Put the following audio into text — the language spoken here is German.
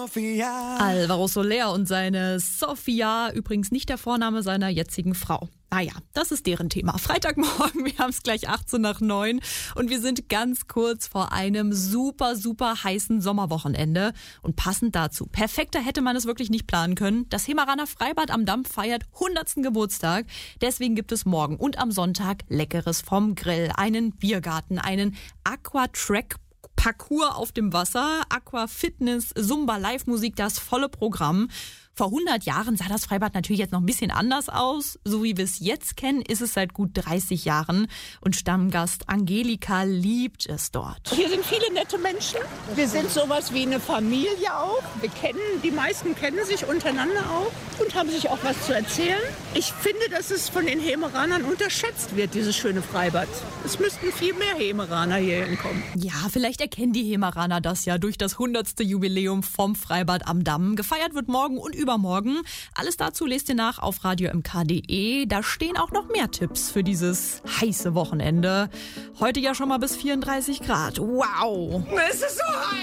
Alvaro Soler und seine Sofia, übrigens nicht der Vorname seiner jetzigen Frau. Naja, das ist deren Thema. Freitagmorgen, wir haben es gleich 8:18 und wir sind ganz kurz vor einem super, super heißen Sommerwochenende. Und passend dazu, perfekter hätte man es wirklich nicht planen können. Das Hemeraner Freibad am Damm feiert 100. Geburtstag. Deswegen gibt es morgen und am Sonntag Leckeres vom Grill, einen Biergarten, einen Aquatrack Parcours auf dem Wasser, Aquafitness, Zumba, Live-Musik, das volle Programm. Vor 100 Jahren sah das Freibad natürlich jetzt noch ein bisschen anders aus. So wie wir es jetzt kennen, ist es seit gut 30 Jahren. Und Stammgast Angelika liebt es dort. Hier sind viele nette Menschen. Wir sind sowas wie eine Familie auch. Die meisten kennen sich untereinander auch und haben sich auch was zu erzählen. Ich finde, dass es von den Hemeranern unterschätzt wird, dieses schöne Freibad. Es müssten viel mehr Hemeraner hier hinkommen. Ja, vielleicht erkennen die Hemeraner das ja durch das 100. Jubiläum vom Freibad am Damm. Gefeiert wird morgen und übermorgen. Alles dazu lest ihr nach auf radiomk.de. Da stehen auch noch mehr Tipps für dieses heiße Wochenende. Heute ja schon mal bis 34 Grad. Wow! Es ist so heiß!